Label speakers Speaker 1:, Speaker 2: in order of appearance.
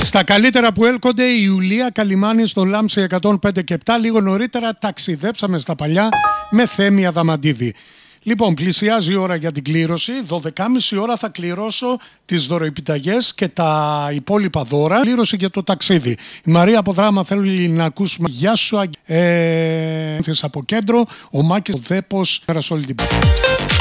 Speaker 1: Στα καλύτερα που έλκονται, η Ιουλία Καλιμάνη στο Λάμψη 105 και 7. Λίγο νωρίτερα ταξιδέψαμε στα παλιά με Θέμη Αδαμαντίδη. Λοιπόν, πλησιάζει η ώρα για την κλήρωση. 12.30 ώρα θα κληρώσω τις δωροεπιταγές και τα υπόλοιπα δώρα. Κλήρωση για το ταξίδι. Η Μαρία από Δράμα θέλει να ακούσουμε. Γεια σου, από κέντρο. Ο Μάκης ο Δέπος. Πέρασε όλη την